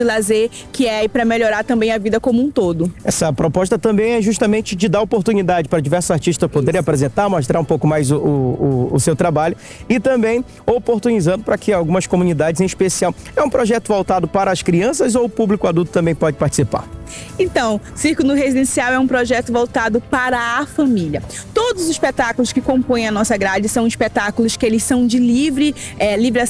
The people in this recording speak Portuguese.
lazer, que é para melhorar também a vida como um todo. Essa proposta também é justamente de dar oportunidade para diversos artistas poderem apresentar, mostrar um pouco mais o seu trabalho e também oportunizando para que algumas comunidades em especial. É um projeto voltado para as crianças ou o público adulto também pode participar? Então, Circo no Residencial é um projeto voltado para a família. Todos os espetáculos que compõem a nossa grade são espetáculos que eles são de livre